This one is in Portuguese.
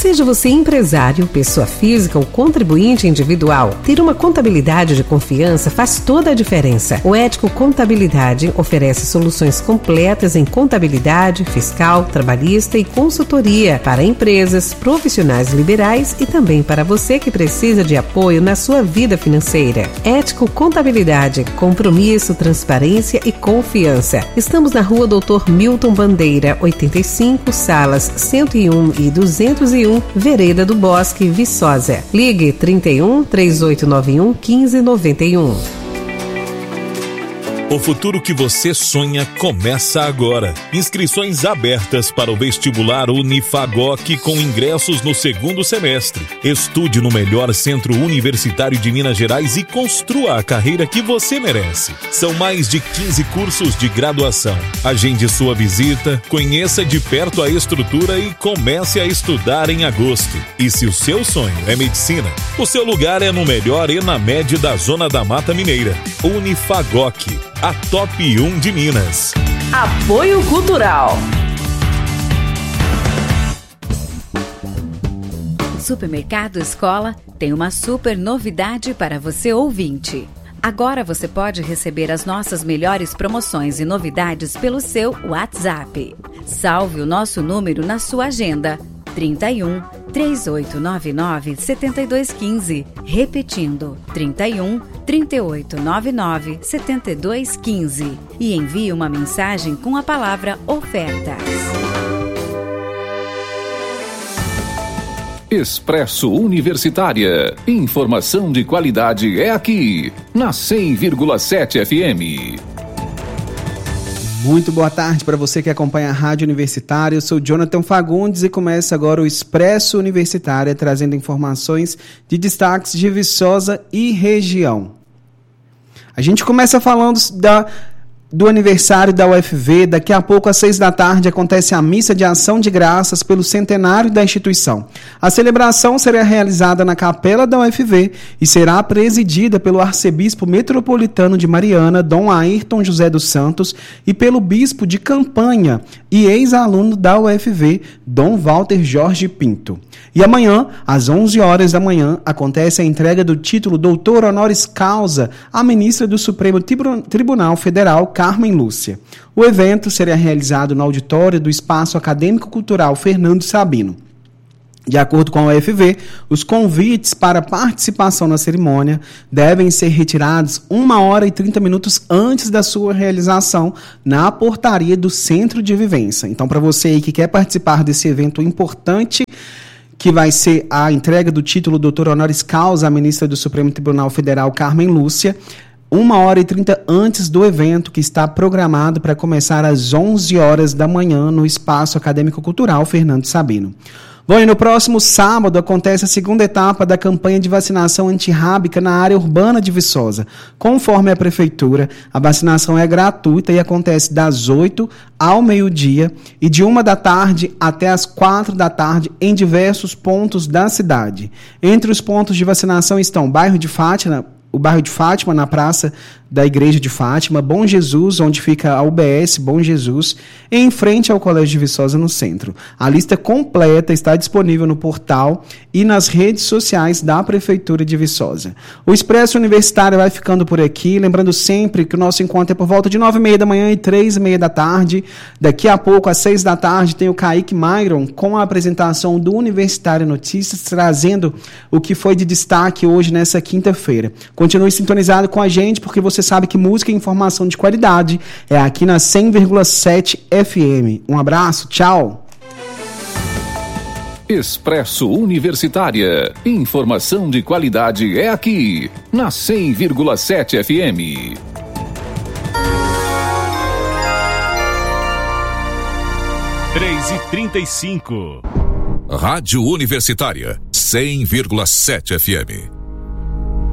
Seja você empresário, pessoa física ou contribuinte individual, ter uma contabilidade de confiança faz toda a diferença. O Ético Contabilidade oferece soluções completas em contabilidade, fiscal, trabalhista e consultoria para empresas, profissionais liberais e também para você que precisa de apoio na sua vida financeira. Ético Contabilidade, compromisso, transparência e confiança. Estamos na Rua Dr. Milton Bandeira, 85, salas 101 e 201, Vereda do Bosque, Viçosa. Ligue 31 3891 1591. O futuro que você sonha começa agora. Inscrições abertas para o vestibular Unifagoc com ingressos no segundo semestre. Estude no melhor centro universitário de Minas Gerais e construa a carreira que você merece. São mais de 15 cursos de graduação. Agende sua visita, conheça de perto a estrutura e comece a estudar em agosto. E se o seu sonho é medicina, o seu lugar é no melhor ENAMED da Zona da Mata Mineira. Unifagoc, a top 1 de Minas. Apoio Cultural. Supermercado Escola tem uma super novidade para você ouvinte. Agora você pode receber as nossas melhores promoções e novidades pelo seu WhatsApp. Salve o nosso número na sua agenda. 31 3899 7215. Repetindo, 31 3899 7215. E envie uma mensagem com a palavra ofertas. Expresso Universitária. Informação de qualidade é aqui, na 100,7 FM. Muito boa tarde para você que acompanha a Rádio Universitária. Eu sou Jonathan Fagundes e começa agora o Expresso Universitária, trazendo informações de destaques de Viçosa e região. A gente começa falando do aniversário da UFV. Daqui a pouco, às 6h acontece a missa de ação de graças pelo centenário da instituição. A celebração será realizada na capela da UFV e será presidida pelo arcebispo metropolitano de Mariana, Dom Ayrton José dos Santos, e pelo bispo de Campanha e ex-aluno da UFV, Dom Walter Jorge Pinto. E amanhã, às 11h, acontece a entrega do título Doutor Honoris Causa à ministra do Supremo Tribunal Federal, Carmen Lúcia. O evento será realizado no auditório do Espaço Acadêmico Cultural Fernando Sabino. De acordo com a UFV, os convites para participação na cerimônia devem ser retirados 1h30 antes da sua realização na portaria do Centro de Vivência. Então, para você aí que quer participar desse evento importante, que vai ser a entrega do título Doutor Honoris Causa à ministra do Supremo Tribunal Federal, Carmen Lúcia, 1h30 antes do evento, que está programado para começar às 11h no Espaço Acadêmico Cultural Fernando Sabino. Bom, e no próximo sábado acontece a segunda etapa da campanha de vacinação antirrábica na área urbana de Viçosa. Conforme a Prefeitura, a vacinação é gratuita e acontece das 8h ao meio-dia e de 13h até as 16h em diversos pontos da cidade. Entre os pontos de vacinação estão o bairro de Fátima, na Praça da Igreja de Fátima, Bom Jesus, onde fica a UBS Bom Jesus, e em frente ao Colégio de Viçosa, no centro. A lista completa está disponível no portal e nas redes sociais da Prefeitura de Viçosa. O Expresso Universitário vai ficando por aqui, lembrando sempre que o nosso encontro é por volta de 9h30 e 3h30. Daqui a pouco, às 6h, tem o Kaique Myron com a apresentação do Universitário Notícias, trazendo o que foi de destaque hoje nessa quinta-feira. Continue sintonizado com a gente, porque você sabe que música e informação de qualidade é aqui na 100,7 FM. Um abraço, tchau! Expresso Universitária. Informação de qualidade é aqui, na 100,7 FM. Três e 35. Rádio Universitária, 100,7 FM.